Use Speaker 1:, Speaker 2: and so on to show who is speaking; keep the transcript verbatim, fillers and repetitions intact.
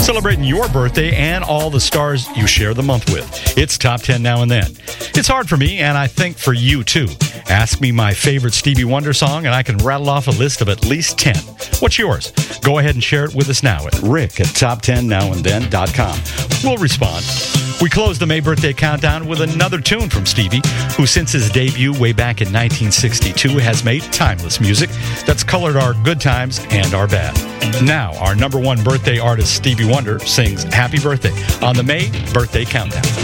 Speaker 1: celebrating your birthday and all the stars you share the month with. It's Top ten Now and Then. It's hard for me, and I think for you too. Ask me my favorite Stevie Wonder song, and I can rattle off a list of at least ten. What's yours? Go ahead and share it with us now at rick at top ten now and then dot com. We'll respond. We close the May birthday countdown with another tune from Stevie, who since his debut way back in nineteen sixty-two has made timeless music that's colored our good times and our bad. Now, our number one birthday artist, Stevie Wonder, sings Happy Birthday on the May birthday countdown.